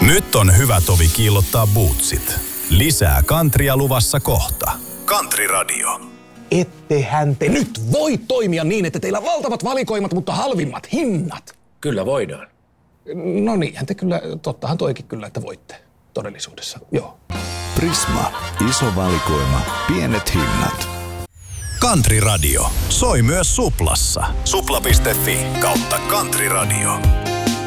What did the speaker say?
Nyt on hyvä tovi kiillottaa bootsit. Lisää kantria luvassa kohta. Country Radio. Ettehän te nyt voi toimia niin, että teillä on valtavat valikoimat, mutta halvimmat hinnat. Kyllä voidaan. No niinhän te kyllä, tottahan toikin kyllä, että voitte todellisuudessa, joo. Prisma. Iso valikoima. Pienet hinnat. Country Radio. Soi myös Suplassa. Supla.fi/Country Radio.